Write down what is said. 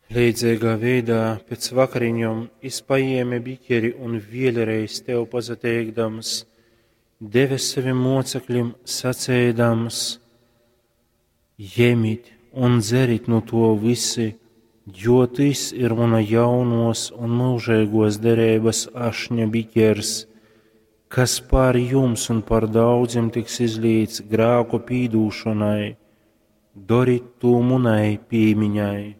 Līdzīgā veidā pēc vakariņām izpaieme biķeri un vielreiz tev pazateikdams, deve saviem mocekļiem sacēdams: Ņemiet un dzerit no to visi, jo tas ir mana jaunos un mūžīgos derības ašņa biķers, kas pār jums un par daudziem tiks izlīts grēku pīdūšanai. Dariet to manai piemiņai.